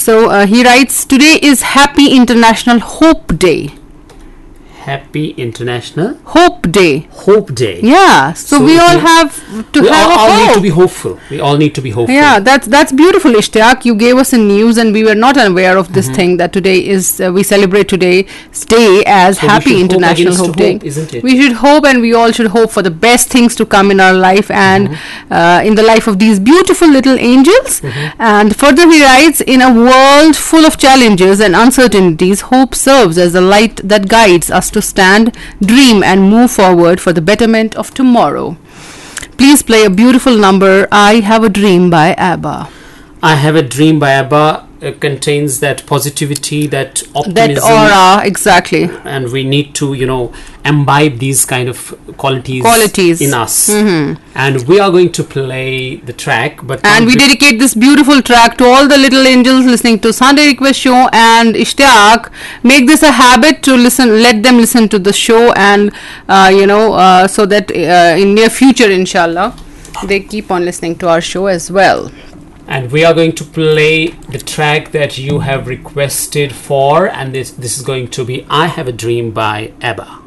So he writes, today is Happy International Hope Day. Happy International Hope Day. Hope Day. Yeah. So we all have to we have all a hope. need to be hopeful. We all need to be hopeful. Yeah, that's beautiful, Ishtiaq. You gave us a news, and we were not aware of this thing that today is we celebrate today's day as So Happy we should International hope Hope Day. isn't it? We should hope, and we all should hope for the best things to come in our life and in the life of these beautiful little angels. And further, he writes, in a world full of challenges and uncertainties, hope serves as the light that guides us to stand, dream, and move forward for the betterment of tomorrow. Please play a beautiful number, I Have a Dream by ABBA. I Have a Dream by ABBA contains that positivity, that optimism. That aura, exactly. And we need to, imbibe these kind of qualities in us. And we are going to play the track. And we dedicate this beautiful track to all the little angels listening to Sunday Request Show. And Ishtiaq, make this a habit to listen, let them listen to the show, and so that in near future, inshallah, they keep on listening to our show as well. And we are going to play the track that you have requested for, and this is going to be I Have a Dream by ABBA.